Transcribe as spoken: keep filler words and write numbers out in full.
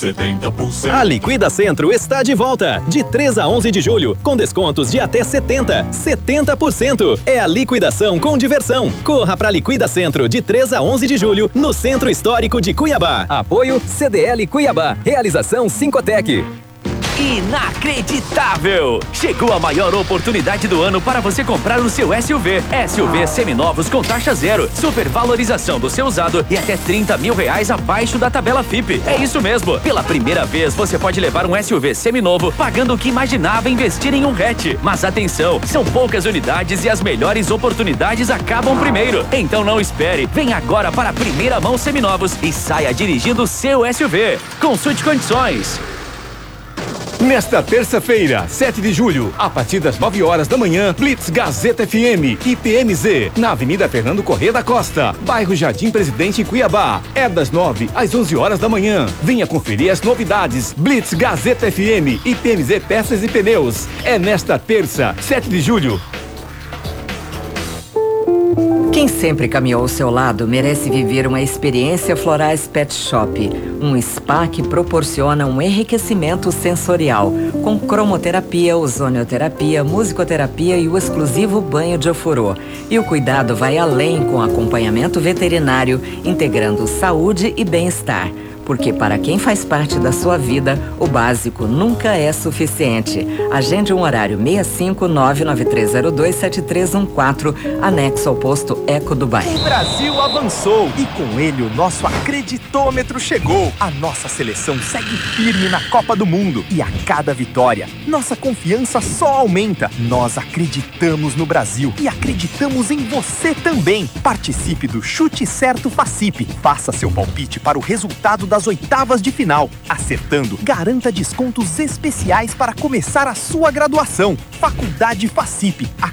setenta por cento. A Liquida Centro está de volta, de três a onze de julho, com descontos de até setenta, setenta por cento. É a liquidação com diversão. Corra para Liquida Centro de três a onze de julho, no Centro Histórico de Cuiabá. Apoio C D L Cuiabá. Realização Sincotec. Inacreditável! Chegou a maior oportunidade do ano para você comprar o seu S U V. S U V seminovos com taxa zero, supervalorização do seu usado e até trinta mil reais abaixo da tabela F I P. É isso mesmo! Pela primeira vez você pode levar um S U V seminovo pagando o que imaginava investir em um hatch. Mas atenção, são poucas unidades e as melhores oportunidades acabam primeiro. Então não espere, vem agora para a Primeira Mão Seminovos e saia dirigindo o seu S U V. Consulte condições. Nesta terça-feira, sete de julho, a partir das nove horas da manhã, Blitz Gazeta F M e P M Z, na Avenida Fernando Corrêa da Costa, bairro Jardim Presidente, em Cuiabá. É das nove às onze horas da manhã. Venha conferir as novidades. Blitz Gazeta F M e P M Z Peças e Pneus. É nesta terça, sete de julho. Quem sempre caminhou ao seu lado merece viver uma experiência Florais Pet Shop, um spa que proporciona um enriquecimento sensorial, com cromoterapia, ozonioterapia, musicoterapia e o exclusivo banho de ofurô. E o cuidado vai além com acompanhamento veterinário, integrando saúde e bem-estar. Porque para quem faz parte da sua vida, o básico nunca é suficiente. Agende um horário seis cinco nove nove três zero dois sete três um quatro, anexo ao posto Eco Dubai. O Brasil avançou e com ele o nosso acreditômetro chegou. A nossa seleção segue firme na Copa do Mundo e a cada vitória, nossa confiança só aumenta. Nós acreditamos no Brasil e acreditamos em você também. Participe do Chute Certo Facip. Faça seu palpite para o resultado da das oitavas de final. Acertando, garanta descontos especiais para começar a sua graduação. Faculdade Facip, a